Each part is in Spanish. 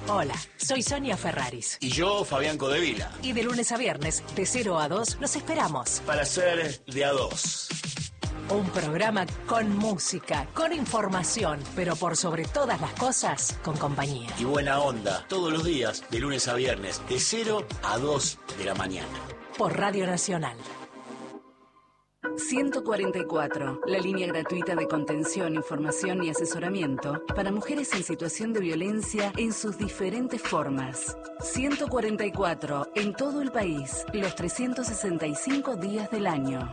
Hola, soy Sonia Ferraris. Y yo, Fabián Codevila. Y de lunes a viernes, de 0 a 2, los esperamos. Para ser de a dos. Un programa con música, con información, pero por sobre todas las cosas, con compañía. Y buena onda, todos los días, de lunes a viernes, de 0 a 2 de la mañana. Por Radio Nacional. 144, la línea gratuita de contención, información y asesoramiento para mujeres en situación de violencia en sus diferentes formas. 144, en todo el país, los 365 días del año.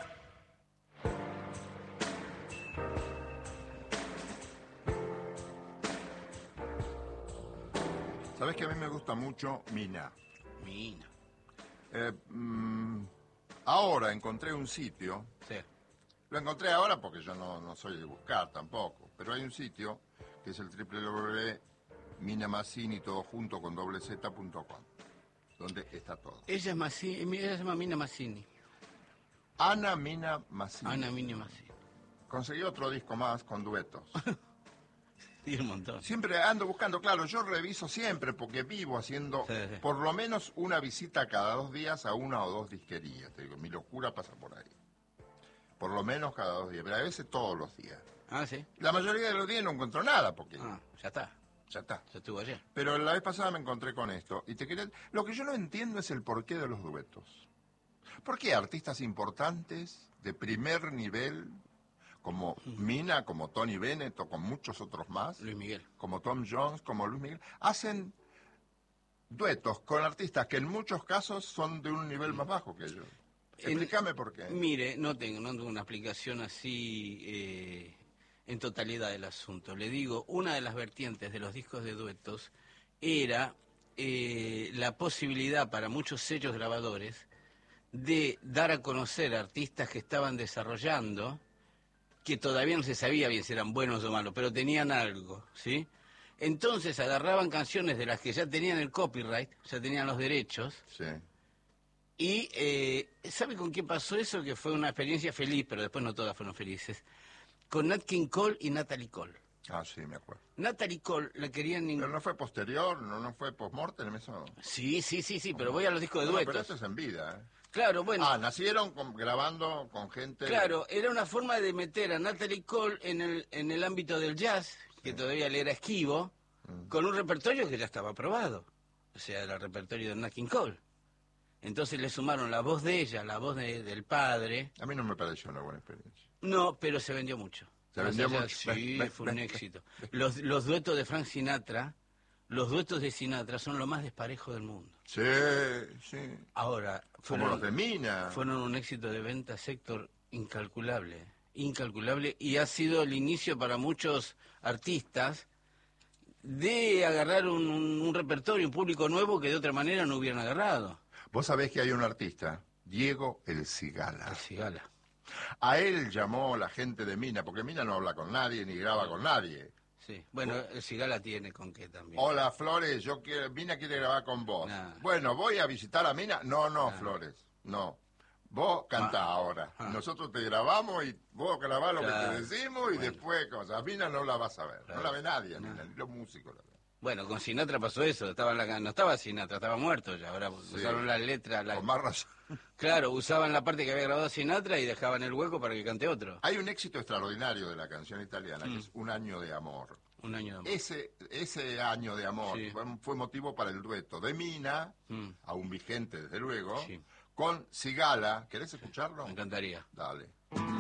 ¿Sabés que a mí me gusta mucho Mina? Mina. Ahora encontré un sitio. Sí. Lo encontré ahora porque yo no soy de buscar tampoco. Pero hay un sitio que es el www.minamassini, todo junto con z.com, donde está todo. Ella se llama Mina Massini. Ana Mina Massini. Ana Mina Massini. Conseguí otro disco más con duetos. Sí, un montón. Siempre ando buscando, claro, yo reviso siempre porque vivo haciendo por lo menos una visita cada 2 días a una o 2 disquerías. Te digo, mi locura pasa por ahí. Por lo menos cada 2 días, pero a veces todos los días. Ah, sí. La mayoría de los días no encuentro nada porque... ya está. Ya está. Ya estuvo ayer. Pero la vez pasada me encontré con esto. Y lo que yo no entiendo es el porqué de los duetos. ¿Por qué artistas importantes, de primer nivel, como Mina, como Tony Bennett o con muchos otros más, Luis Miguel, como Tom Jones, como Luis Miguel, hacen duetos con artistas que en muchos casos son de un nivel más bajo que ellos? Explícame por qué. Mire, no tengo una explicación así en totalidad del asunto. Le digo, una de las vertientes de los discos de duetos era la posibilidad para muchos sellos grabadores de dar a conocer a artistas que estaban desarrollando, que todavía no se sabía bien si eran buenos o malos, pero tenían algo, ¿sí? Entonces agarraban canciones de las que ya tenían el copyright, ya tenían los derechos. Sí. Y ¿sabe con qué pasó eso? Que fue una experiencia feliz, pero después no todas fueron felices. Con Nat King Cole y Natalie Cole. Ah, sí, me acuerdo. Natalie Cole la querían... Pero no fue posterior, no fue post-mortem eso. Sí, pero voy a los discos de duetos. Pero eso es en vida, ¿eh? Claro, bueno. Nacieron grabando con gente... Claro, era una forma de meter a Natalie Cole en el ámbito del jazz, que todavía le era esquivo, con un repertorio que ya estaba aprobado. O sea, era el repertorio de Nat King Cole. Entonces le sumaron la voz de ella, la voz del padre. A mí no me pareció una buena experiencia. No, pero se vendió mucho. ¿Se vendió mucho? Sí, fue un éxito. Los duetos de Frank Sinatra, los duetos de Sinatra son lo más desparejo del mundo. Sí. Ahora, como los de Mina. Fueron un éxito de venta, sector incalculable, y ha sido el inicio para muchos artistas de agarrar un repertorio, un público nuevo que de otra manera no hubieran agarrado. Vos sabés que hay un artista, Diego El Cigala. El Cigala. A él llamó la gente de Mina, porque Mina no habla con nadie ni graba con nadie. Sí, bueno, el Cigala tiene con qué también. Hola, Flores, Mina quiere grabar con vos. Bueno, ¿voy a visitar a Mina? No, Flores, no. Vos cantá ahora. Nosotros te grabamos y vos grabás lo que te decimos y después cosas. Mina no la vas a ver, no la ve nadie, Mina, ni los músicos la ven. Bueno, con Sinatra pasó eso, no estaba Sinatra, estaba muerto ya, ahora usaron la letra. Con más razón. Claro, usaban la parte que había grabado Sinatra y dejaban el hueco para que cante otro. Hay un éxito extraordinario de la canción italiana, que es Un año de amor. Un año de amor. Ese año de amor fue motivo para el dueto de Mina, aún vigente desde luego, con Cigala. ¿Querés escucharlo? Me encantaría. Dale.